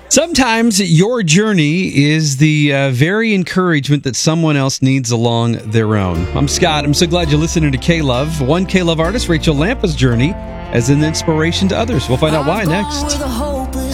Sometimes your journey is the very encouragement that someone else needs along their own. I'm Scott. I'm so glad you're listening to K-Love. One K-Love artist, Rachel Lampa's journey as an inspiration to others. We'll find out why next.